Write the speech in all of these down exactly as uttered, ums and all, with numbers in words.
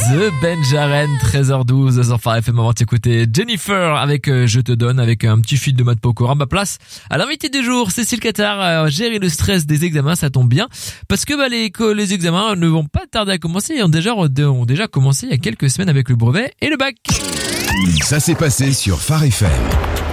The Benjaren, treize heures douze, sur Phare F M. Avant d'écouter Jennifer avec euh, Je te donne, avec un petit feat de Matt Pokora. Ma place à l'invité du jour, Cécile Cattard. Euh, gérer le stress des examens, ça tombe bien, parce que bah, les, que les examens ne vont pas tarder à commencer. Ils ont déjà, ont déjà commencé il y a quelques semaines avec le brevet et le bac. Ça s'est passé sur Phare F M.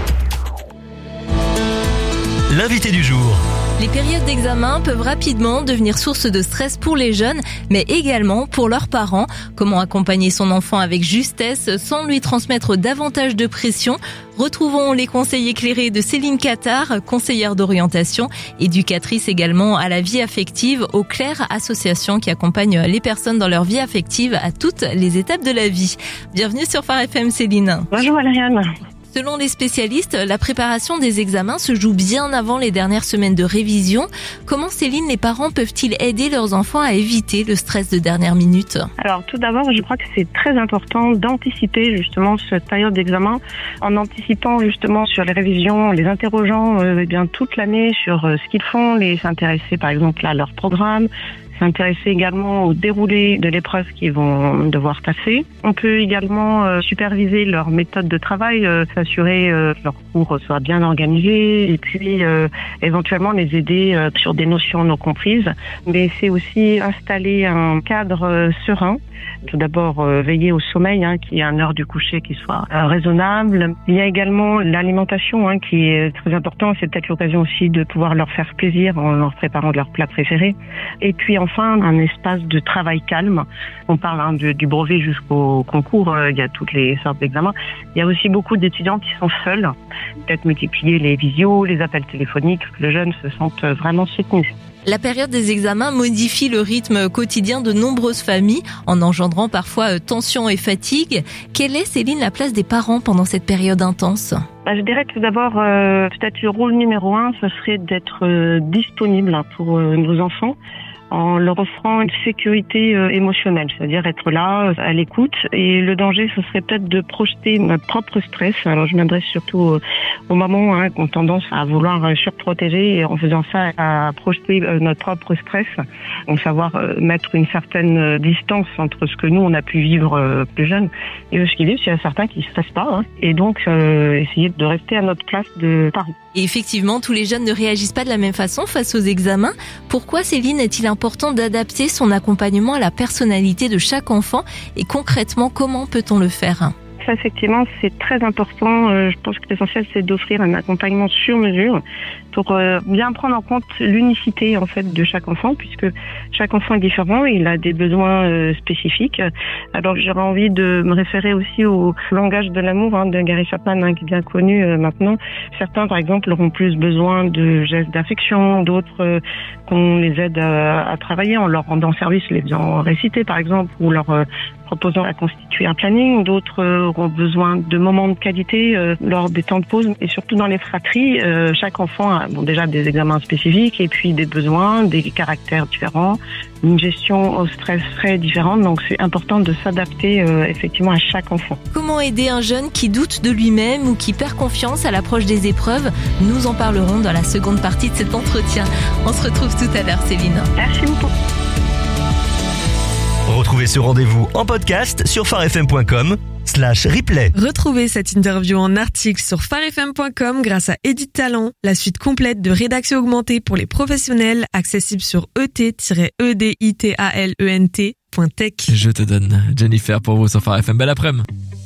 L'invité du jour. Les périodes d'examen peuvent rapidement devenir source de stress pour les jeunes, mais également pour leurs parents. Comment accompagner son enfant avec justesse sans lui transmettre davantage de pression? Retrouvons les conseils éclairés de Céline Cattard, conseillère d'orientation, éducatrice également à la vie affective au Claire, association qui accompagne les personnes dans leur vie affective à toutes les étapes de la vie. Bienvenue sur Phare F M, Céline. Bonjour Valériane. Selon les spécialistes, la préparation des examens se joue bien avant les dernières semaines de révision. Comment, Céline, les parents peuvent-ils aider leurs enfants à éviter le stress de dernière minute? Alors tout d'abord, je crois que c'est très important d'anticiper justement cette période d'examen en anticipant justement sur les révisions, les interrogeant euh, eh bien toute l'année sur euh, ce qu'ils font, les s'intéresser par exemple à leur programme, s'intéresser également au déroulé de l'épreuve qu'ils vont devoir passer. On peut également euh, superviser leur méthode de travail, euh, s'assurer euh, que leurs cours soient bien organisés et puis euh, éventuellement les aider euh, sur des notions non comprises. Mais c'est aussi installer un cadre euh, serein. Tout d'abord, euh, veiller au sommeil, hein, qu'il y ait une heure du coucher qui soit euh, raisonnable. Il y a également l'alimentation hein, qui est très important. C'est peut-être l'occasion aussi de pouvoir leur faire plaisir en leur préparant de leurs plats préférés. Et puis enfin, un espace de travail calme. On parle hein, de, du brevet jusqu'au concours. Euh, il y a toutes les sortes d'examens. Il y a aussi beaucoup d'étudiants qui sont seuls. Peut-être multiplier les visios, les appels téléphoniques, que le jeune se sente vraiment soutenu. La période des examens modifie le rythme quotidien de nombreuses familles en engendrant parfois tension et fatigue. Quelle est, Céline, la place des parents pendant cette période intense ? Bah, je dirais que tout d'abord, euh, peut-être le rôle numéro un, ce serait d'être euh, disponible pour euh, nos enfants, en leur offrant une sécurité euh, émotionnelle, c'est-à-dire être là, à l'écoute. Et le danger, ce serait peut-être de projeter notre propre stress. Alors, je m'adresse surtout euh, aux mamans hein, qui ont tendance à vouloir euh, surprotéger et en faisant ça, à projeter euh, notre propre stress. Donc, savoir euh, mettre une certaine euh, distance entre ce que nous, on a pu vivre euh, plus jeune et ce qu'ils vivent. Il y a certains qui ne stressent pas. Hein, et donc, euh, essayer de rester à notre place de parents. Et effectivement, tous les jeunes ne réagissent pas de la même façon face aux examens. Pourquoi, Céline, est-il important d'adapter son accompagnement à la personnalité de chaque enfant? Et concrètement, comment peut-on le faire? Ça, effectivement, c'est très important. Euh, je pense que l'essentiel, c'est d'offrir un accompagnement sur mesure pour euh, bien prendre en compte l'unicité en fait de chaque enfant, puisque chaque enfant est différent et il a des besoins euh, spécifiques. Alors, j'aurais envie de me référer aussi au langage de l'amour hein, de Gary Chapman, hein, qui est bien connu euh, maintenant. Certains, par exemple, auront plus besoin de gestes d'affection, d'autres euh, qu'on les aide à, à travailler en leur rendant service, les faisant réciter, par exemple, ou leur euh, proposant à constituer un planning. D'autres euh, auront besoin de moments de qualité euh, lors des temps de pause. Et surtout dans les fratries, euh, chaque enfant a bon, déjà des examens spécifiques et puis des besoins, des caractères différents, une gestion au stress très différente. Donc c'est important de s'adapter euh, effectivement à chaque enfant. Comment aider un jeune qui doute de lui-même ou qui perd confiance à l'approche des épreuves? Nous en parlerons dans la seconde partie de cet entretien. On se retrouve tout à l'heure, Céline. Merci beaucoup. Retrouvez ce rendez-vous en podcast sur pharefm.com slash replay. Retrouvez cette interview en article sur pharefm point com grâce à Edit Talent, la suite complète de rédaction augmentée pour les professionnels, accessible sur e t tiret e d i t a l e n t point tech. Je te donne Jennifer pour vous sur Phare F M. Belle après-midi.